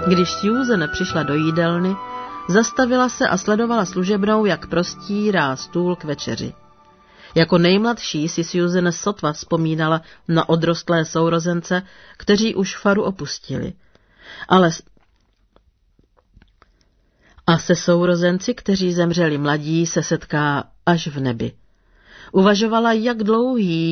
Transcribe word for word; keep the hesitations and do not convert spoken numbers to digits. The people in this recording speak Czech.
Když Susan přišla do jídelny, zastavila se a sledovala služebnou, jak prostírá stůl k večeři. Jako nejmladší si Susan sotva vzpomínala na odrostlé sourozence, kteří už faru opustili. Ale a se sourozenci, kteří zemřeli mladí, se setká až v nebi. Uvažovala, jak dlouhý